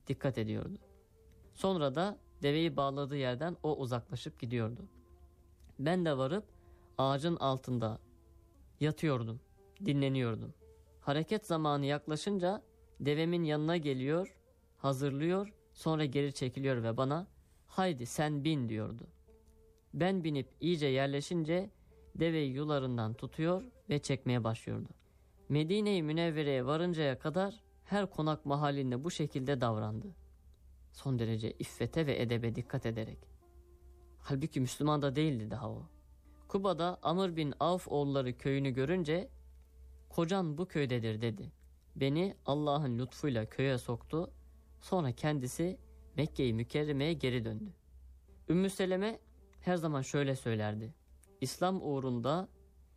dikkat ediyordu. Sonra da deveyi bağladığı yerden o uzaklaşıp gidiyordu. Ben de varıp ağacın altında yatıyordum, dinleniyordum. Hareket zamanı yaklaşınca devemin yanına geliyor, hazırlıyor, sonra geri çekiliyor ve bana "Haydi sen bin" diyordu. Ben binip iyice yerleşince deveyi yularından tutuyor ve çekmeye başlıyordu. Medine-i Münevvere'ye varıncaya kadar her konak mahallinde bu şekilde davrandı. Son derece iffete ve edebe dikkat ederek. Halbuki Müslüman da değildi daha o. Kuba'da Amr bin Avf oğulları köyünü görünce "Kocan bu köydedir" dedi. Beni Allah'ın lütfuyla köye soktu. Sonra kendisi Mekke-i Mükerreme'ye geri döndü. Ümmü Seleme her zaman şöyle söylerdi: İslam uğrunda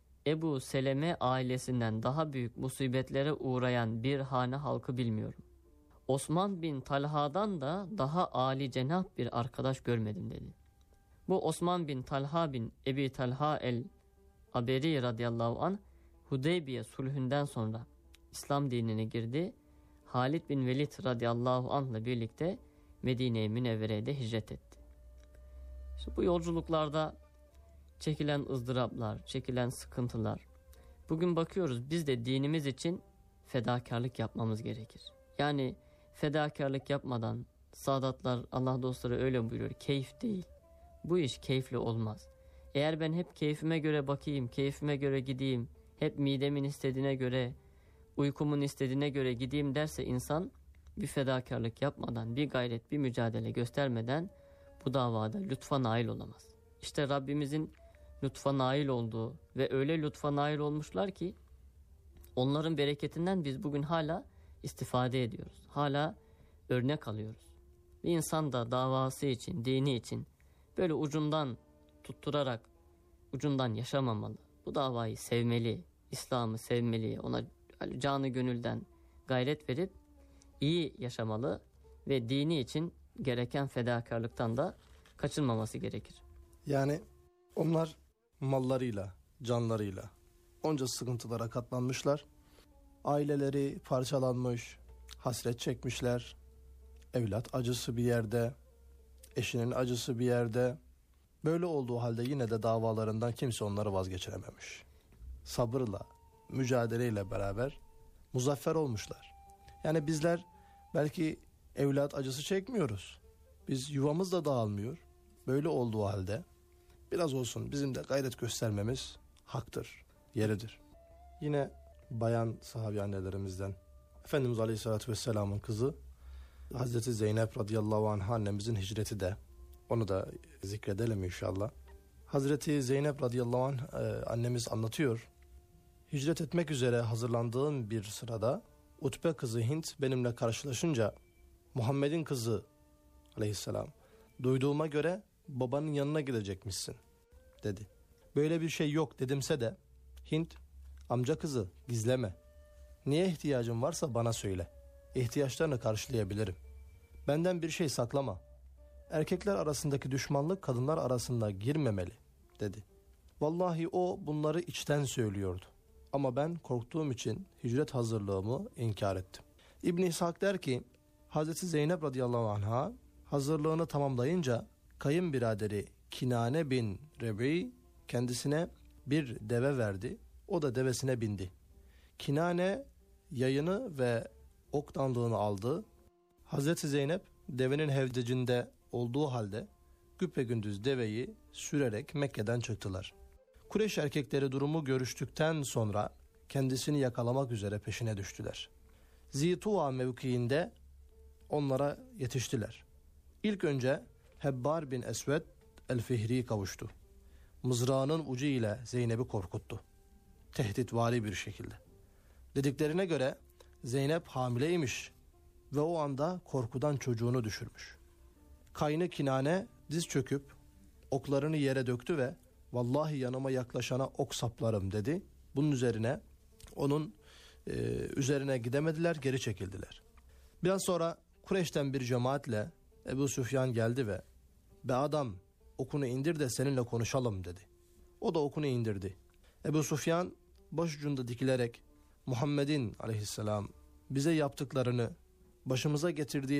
Ebu Seleme ailesinden daha büyük musibetlere uğrayan bir hane halkı bilmiyorum. Osman bin Talha'dan da daha âli cenah bir arkadaş görmedim dedi. Bu Osman bin Talha bin Ebi Talha el-Aberi radıyallahu anh Hudeybiye sulhünden sonra İslam dinine girdi. Halid bin Velid radıyallahu anh'la birlikte Medine-i Münevvere'ye de hicret etti. İşte bu yolculuklarda çekilen ızdıraplar, çekilen sıkıntılar. Bugün bakıyoruz, biz de dinimiz için fedakarlık yapmamız gerekir. Yani fedakarlık yapmadan, Sadatlar, Allah dostları öyle buyuruyor, keyif değil. Bu iş keyifli olmaz. Eğer ben hep keyfime göre bakayım, keyfime göre gideyim, hep midemin istediğine göre, uykumun istediğine göre gideyim derse insan, bir fedakarlık yapmadan, bir gayret, bir mücadele göstermeden bu davada lütfa nail olamaz. İşte Rabbimizin lütfa nail olduğu ve öyle lütfa nail olmuşlar ki onların bereketinden biz bugün hala istifade ediyoruz. Hala örnek alıyoruz. Bir insan da davası için, dini için böyle ucundan tutturarak ucundan yaşamamalı. Bu davayı sevmeli, İslam'ı sevmeli, ona canı gönülden gayret verip iyi yaşamalı ve dini için gereken fedakarlıktan da kaçınmaması gerekir. Yani onlar mallarıyla, canlarıyla onca sıkıntılara katlanmışlar. Aileleri parçalanmış, hasret çekmişler. Evlat acısı bir yerde, eşinin acısı bir yerde. Böyle olduğu halde yine de davalarından kimse onları vazgeçirememiş. Sabırla, mücadeleyle beraber muzaffer olmuşlar. Yani bizler belki evlat acısı çekmiyoruz. Biz yuvamız da dağılmıyor. Böyle olduğu halde biraz olsun bizim de gayret göstermemiz haktır, yeridir. Yine bayan sahabi annelerimizden Efendimiz Aleyhisselatü Vesselam'ın kızı Hazreti Zeynep radıyallahu anh annemizin hicreti de, onu da zikredelim inşallah. Hazreti Zeynep radıyallahu anh annemiz anlatıyor. Hicret etmek üzere hazırlandığım bir sırada Utbe kızı Hint benimle karşılaşınca Muhammed'in kızı aleyhisselam, duyduğuma göre babanın yanına gidecekmişsin dedi. Böyle bir şey yok dedimse de Hint, amca kızı gizleme. Niye ihtiyacın varsa bana söyle. İhtiyaçlarını karşılayabilirim. Benden bir şey saklama. Erkekler arasındaki düşmanlık kadınlar arasında girmemeli dedi. Vallahi o bunları içten söylüyordu. Ama ben korktuğum için hicret hazırlığımı inkar ettim. İbn İshak der ki Hazreti Zeynep radıyallahu anh'a hazırlığını tamamlayınca kayınbiraderi Kinane bin Rebi kendisine bir deve verdi. O da devesine bindi. Kinane yayını ve oktanlığını aldı. Hazreti Zeynep devenin hevdecinde olduğu halde güpegündüz deveyi sürerek Mekke'den çıktılar. Kureyş erkekleri durumu görüştükten sonra kendisini yakalamak üzere peşine düştüler. Zituva mevkiinde onlara yetiştiler. İlk önce Hebbar bin Esved el-Fihri kavuştu. Mızrağının ucu ile Zeynep'i korkuttu. Tehditvari bir şekilde. Dediklerine göre Zeynep hamileymiş ve o anda korkudan çocuğunu düşürmüş. Kaynı Kinane diz çöküp oklarını yere döktü ve vallahi yanıma yaklaşana ok saplarım dedi. Bunun üzerine onun üzerine gidemediler, geri çekildiler. Biraz sonra Kureyş'ten bir cemaatle Ebu Süfyan geldi ve be adam okunu indir de seninle konuşalım dedi. O da okunu indirdi. Ebu Süfyan başucunda dikilerek Muhammed'in aleyhisselam bize yaptıklarını, başımıza getirdiği